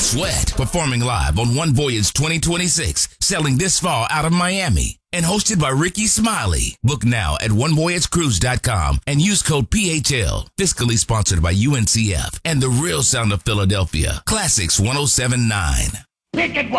Sweat, performing live on One Voyage 2026, sailing this fall out of Miami. And hosted by Ricky Smiley. Book now at onevoyagecruise.com and use code PHL. Fiscally sponsored by UNCF and the real sound of Philadelphia. Classics 107.9. Pick it